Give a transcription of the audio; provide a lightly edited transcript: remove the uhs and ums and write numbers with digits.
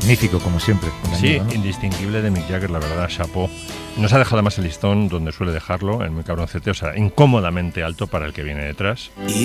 magnífico como siempre. Sí, ¿no? Indistinguible de Mick Jagger, la verdad, chapó. Nos ha dejado más el listón donde suele dejarlo, en Muy cabroncete, o sea, incómodamente alto para el que viene detrás.